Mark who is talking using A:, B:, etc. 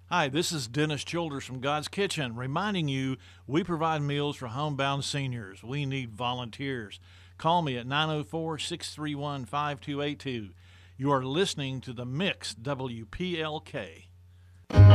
A: Hi, this is Dennis Childers from God's Kitchen, reminding you we provide meals for homebound seniors. We need volunteers. Call me at 904 631 5282. You are listening to The Mix WPLK.